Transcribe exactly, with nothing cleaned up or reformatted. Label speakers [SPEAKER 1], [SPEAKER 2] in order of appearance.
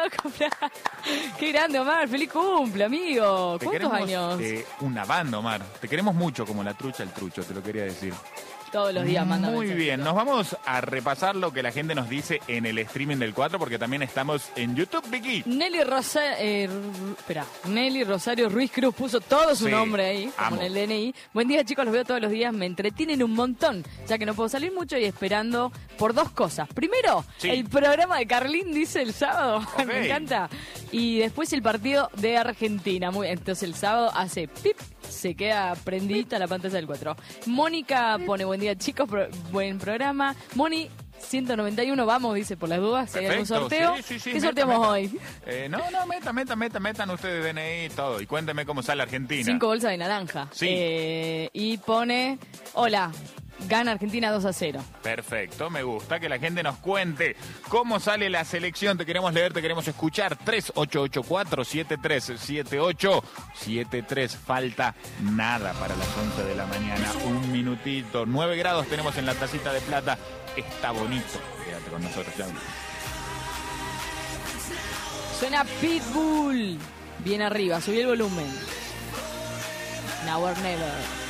[SPEAKER 1] cumpleaños. Qué grande, Omar. Feliz cumple, amigo.
[SPEAKER 2] Te
[SPEAKER 1] ¿Cuántos
[SPEAKER 2] queremos,
[SPEAKER 1] años?
[SPEAKER 2] Eh, una banda, Omar. Te queremos mucho como la trucha el trucho, te lo quería decir.
[SPEAKER 1] Todos los días mandan
[SPEAKER 2] Muy
[SPEAKER 1] mensajitos.
[SPEAKER 2] bien, nos vamos a repasar lo que la gente nos dice en el streaming del cuatro, porque también estamos en YouTube, Vicky.
[SPEAKER 1] Nelly Rosario, eh, espera, Nelly Rosario Ruiz Cruz puso todo su
[SPEAKER 2] Sí,
[SPEAKER 1] nombre ahí, como
[SPEAKER 2] amo.
[SPEAKER 1] en el D N I. Buen día, chicos, los veo todos los días, me entretienen un montón, ya que no puedo salir mucho y esperando por dos cosas. Primero,
[SPEAKER 2] Sí.
[SPEAKER 1] el programa de Carlín dice el sábado,
[SPEAKER 2] Ok.
[SPEAKER 1] me encanta. Y después el partido de Argentina. Muy, entonces el sábado hace pip, se queda prendidita la pantalla del cuatro. Mónica pone buen día, chicos, pro- buen programa. Moni, ciento noventa y uno, vamos, dice por las dudas, si hay algún
[SPEAKER 2] Perfecto,
[SPEAKER 1] sorteo.
[SPEAKER 2] sí, sí, sí,
[SPEAKER 1] ¿Qué
[SPEAKER 2] meta,
[SPEAKER 1] sorteamos
[SPEAKER 2] meta.
[SPEAKER 1] hoy?
[SPEAKER 2] Eh, no, no, meta, meta, meta, metan ustedes D N I y todo. Y cuénteme cómo sale Argentina.
[SPEAKER 1] Cinco bolsas de naranja.
[SPEAKER 2] Sí.
[SPEAKER 1] Eh, y pone, hola, gana Argentina dos a cero.
[SPEAKER 2] Perfecto, me gusta que la gente nos cuente cómo sale la selección. Te queremos leer, te queremos escuchar. tres ocho ocho cuatro siete tres siete ocho siete tres. Falta nada para las once de la mañana. Un minutito. nueve grados tenemos en la tacita de plata. Está bonito. Quédate con nosotros, ya.
[SPEAKER 1] Suena Pitbull. Bien arriba, subí el volumen. Now or never.